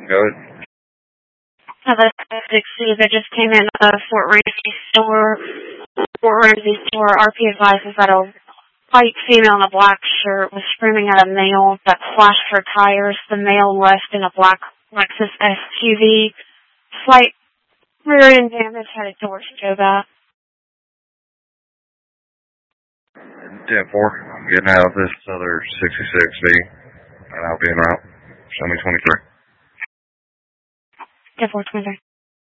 Go ahead. The 60 that just came in the Fort Ramsey store. RP advises that a white female in a black shirt was screaming at a male that slashed her tires. The male left in a black Lexus SUV. Slight rear end damage headed towards Jobat. 10-4. I'm getting out of this other 66B, and I'll be en route. Show me 23. 10-4, 23.